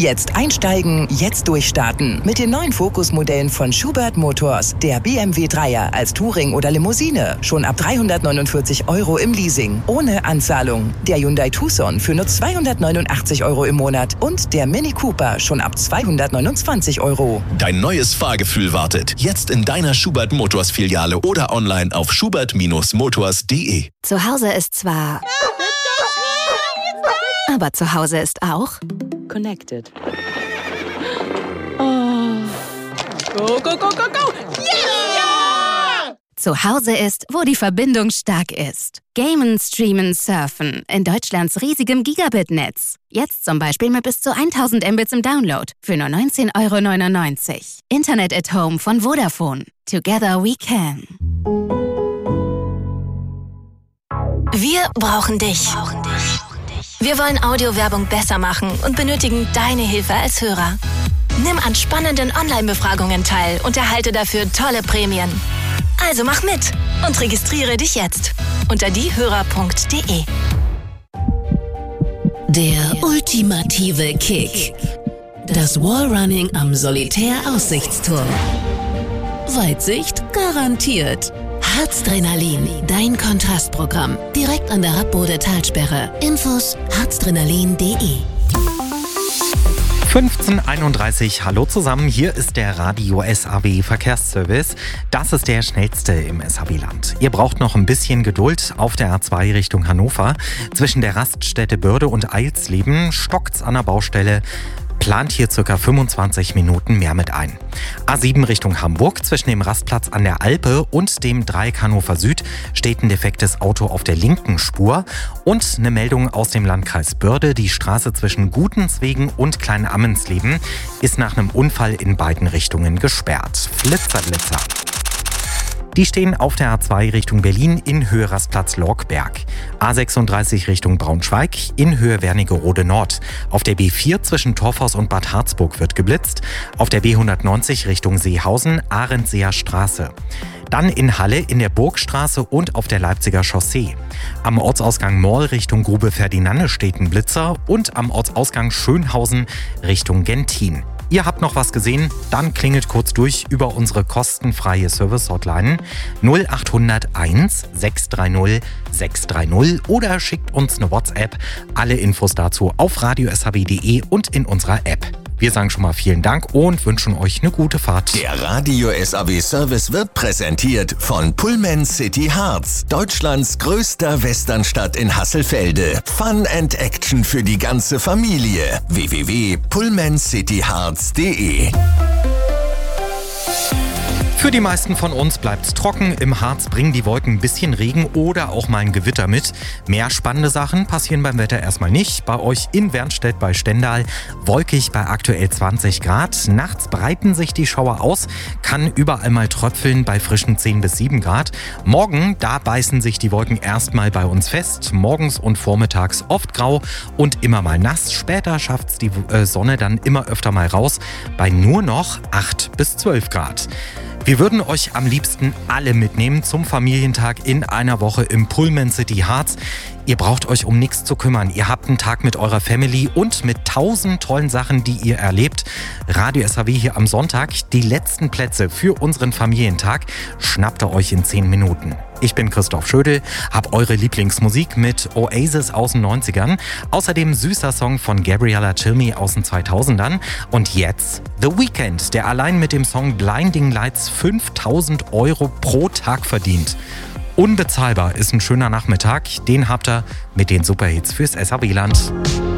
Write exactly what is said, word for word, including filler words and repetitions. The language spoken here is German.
Jetzt einsteigen, jetzt durchstarten. Mit den neuen Focus-Modellen von Schubert Motors. Der B M W Dreier als Touring oder Limousine. Schon ab dreihundertneunundvierzig Euro im Leasing. Ohne Anzahlung. Der Hyundai Tucson für nur zweihundertneunundachtzig Euro im Monat. Und der Mini Cooper schon ab zweihundertneunundzwanzig Euro. Dein neues Fahrgefühl wartet. Jetzt in deiner Schubert Motors Filiale oder online auf schubert Motors punkt de. Zu Hause ist zwar... aber zu Hause ist auch... Connected. Oh. Go, go, go, go, go! Yeah! Zu Hause ist, wo die Verbindung stark ist. Gamen, streamen, surfen. In Deutschlands riesigem Gigabit-Netz. Jetzt zum Beispiel mit bis zu tausend Mbits im Download. Für nur neunzehn Euro neunundneunzig. Internet at Home von Vodafone. Together we can. Wir brauchen dich. Wir wollen Audiowerbung besser machen und benötigen deine Hilfe als Hörer. Nimm an spannenden Online-Befragungen teil und erhalte dafür tolle Prämien. Also mach mit und registriere dich jetzt unter diehörer punkt de. Der ultimative Kick. Das Wallrunning am Solitär-Aussichtsturm. Weitsicht garantiert. Harzdrenalin, dein Kontrastprogramm. Direkt an der Radbode-Talsperre. Infos harzdrenalin punkt de. fünfzehn Uhr einunddreißig, hallo zusammen, hier ist der Radio S A W Verkehrsservice. Das ist der schnellste im S A W-Land. Ihr braucht noch ein bisschen Geduld auf der A zwei Richtung Hannover. Zwischen der Raststätte Börde und Eilsleben stockt's an der Baustelle. Plant hier ca. fünfundzwanzig Minuten mehr mit ein. A sieben Richtung Hamburg, zwischen dem Rastplatz an der Alpe und dem Dreieck Hannover Süd steht ein defektes Auto auf der linken Spur. Und eine Meldung aus dem Landkreis Börde, die Straße zwischen Gutenswegen und Kleinammensleben ist nach einem Unfall in beiden Richtungen gesperrt. Flitzer, Blitzer. Die stehen auf der A zwei Richtung Berlin in Höhe Rastplatz Lorgberg. A sechsunddreißig Richtung Braunschweig in Höhe Wernigerode Nord. Auf der B vier zwischen Torfhaus und Bad Harzburg wird geblitzt. Auf der B hundertneunzig Richtung Seehausen, Arendseer Straße. Dann in Halle in der Burgstraße und auf der Leipziger Chaussee. Am Ortsausgang Morl Richtung Grube Ferdinande steht ein Blitzer und am Ortsausgang Schönhausen Richtung Gentin. Ihr habt noch was gesehen? Dann klingelt kurz durch über unsere kostenfreie Service-Hotline null acht null null eins sechs drei null sechs drei null oder schickt uns eine WhatsApp. Alle Infos dazu auf radio s h w punkt de und in unserer App. Wir sagen schon mal vielen Dank und wünschen euch eine gute Fahrt. Der Radio S A W Service wird präsentiert von Pullman City Harz, Deutschlands größter Westernstadt in Hasselfelde. Fun and Action für die ganze Familie. w w w punkt pullman city harz punkt de. Für die meisten von uns bleibt's trocken. Im Harz bringen die Wolken ein bisschen Regen oder auch mal ein Gewitter mit. Mehr spannende Sachen passieren beim Wetter erstmal nicht. Bei euch in Wernstedt bei Stendal wolkig bei aktuell zwanzig Grad. Nachts breiten sich die Schauer aus, kann überall mal tröpfeln bei frischen zehn bis sieben Grad. Morgen, da beißen sich die Wolken erstmal bei uns fest. Morgens und vormittags oft grau und immer mal nass. Später schafft's die Sonne dann immer öfter mal raus bei nur noch acht bis zwölf Grad. Wir würden euch am liebsten alle mitnehmen zum Familientag in einer Woche im Pullman City Harz. Ihr braucht euch um nichts zu kümmern. Ihr habt einen Tag mit eurer Family und mit tausend tollen Sachen, die ihr erlebt. Radio S H W hier am Sonntag. Die letzten Plätze für unseren Familientag schnappt ihr euch in zehn Minuten. Ich bin Christoph Schödel, hab eure Lieblingsmusik mit Oasis aus den neunzigern. Außerdem süßer Song von Gabriella Cilmi aus den zweitausendern. Und jetzt The Weeknd, der allein mit dem Song Blinding Lights fünftausend Euro pro Tag verdient. Unbezahlbar ist ein schöner Nachmittag, den habt ihr mit den Superhits fürs S A W-Land.